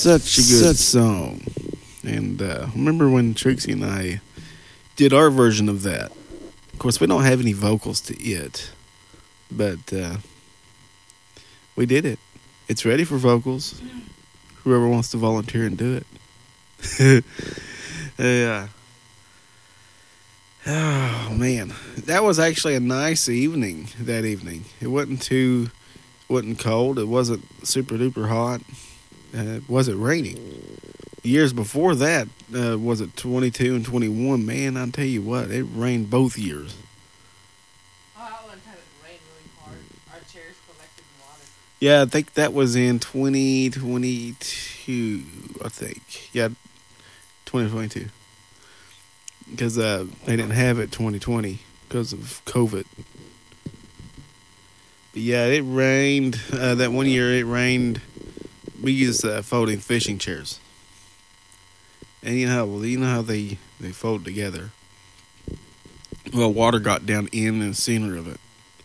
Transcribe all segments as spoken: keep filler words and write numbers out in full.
such a good song. And uh, remember when Trixie and I did our version of that? Of course, we don't have any vocals to it, but uh, we did it. It's ready for vocals. Whoever wants to volunteer and do it. Yeah. Oh, man. That was actually a nice evening that evening. It wasn't too, wasn't cold. It wasn't super duper hot. Uh, it wasn't raining. Years before that, uh, was it twenty-two and twenty-one? Man, I'll tell you what, it rained both years. Oh, that one time it rained really hard. Our chairs collected water. Yeah, I think that was in twenty twenty-two, I think. Yeah, twenty twenty-two. Because uh, they didn't have it twenty twenty because of COVID. But yeah, it rained. Uh, that one year it rained. We used uh, folding fishing chairs. And you know how, well, you know how they, they fold together. Well, water got down in the center of it.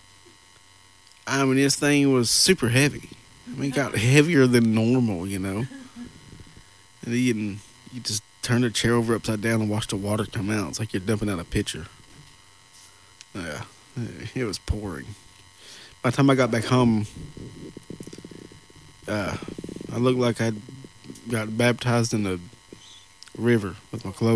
I mean, this thing was super heavy. I mean, it got heavier than normal, you know. And you, can, you just turn the chair over upside down and watch the water come out. It's like you're dumping out a pitcher. Yeah, it was pouring. By the time I got back home, uh, I looked like I got baptized in the river with my clothes